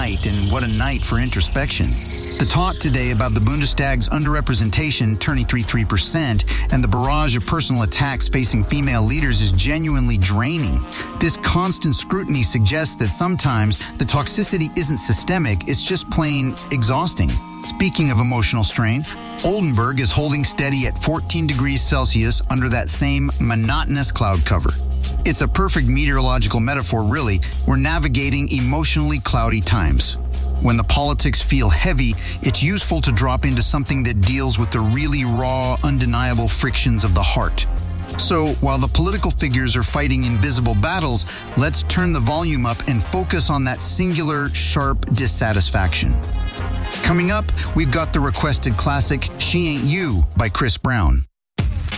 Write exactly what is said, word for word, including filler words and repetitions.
night, and what a night for introspection. The talk today about the Bundestag's underrepresentation turning thirty-three percent and the barrage of personal attacks facing female leaders is genuinely draining. This constant scrutiny suggests that sometimes the toxicity isn't systemic, it's just plain exhausting. Speaking of emotional strain, Oldenburg is holding steady at fourteen degrees Celsius under that same monotonous cloud cover. It's a perfect meteorological metaphor, really. We're navigating emotionally cloudy times. When the politics feel heavy, it's useful to drop into something that deals with the really raw, undeniable frictions of the heart. So, while the political figures are fighting invisible battles, let's turn the volume up and focus on that singular, sharp dissatisfaction. Coming up, we've got the requested classic, She Ain't You by Chris Brown.